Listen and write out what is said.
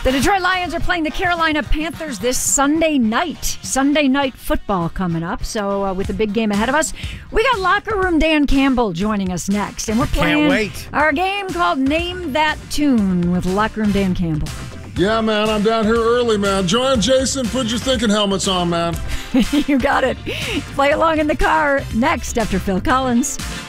The Detroit Lions are playing the Carolina Panthers this Sunday night. Sunday night football coming up. So with the big game ahead of us, we got Locker Room Dan Campbell joining us next. And we're playing our game called Name That Tune with Locker Room Dan Campbell. Yeah, man, I'm down here early, man. Join Jason, put your thinking helmets on, man. You got it. Play along in the car next after Phil Collins.